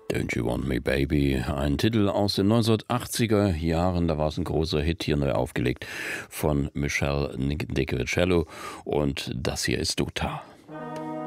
Don't You Want Me Baby, ein Titel aus den 1980er Jahren, da war es ein großer Hit, hier neu aufgelegt von Michelle Nicovicello, und das hier ist Duta.